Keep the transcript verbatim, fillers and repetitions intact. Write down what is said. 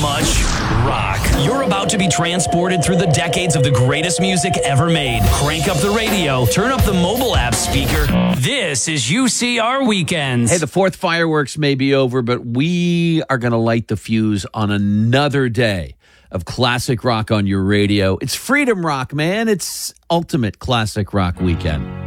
much rock. You're about to be transported through the decades of the greatest music ever made. Crank up the radio, turn up the mobile app speaker. This is U C R Weekends. Hey, the fourth fireworks may be over, but we are going to light the fuse on another day of classic rock on your radio. It's Freedom Rock, man. It's ultimate classic rock weekend.